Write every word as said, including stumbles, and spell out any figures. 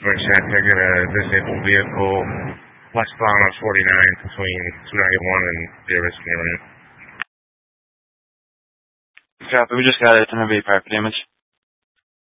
Customers trying to get a disabled vehicle westbound on forty-nine between two ninety-one and the Risky area. Copy, we just got it. ten of eight property damage.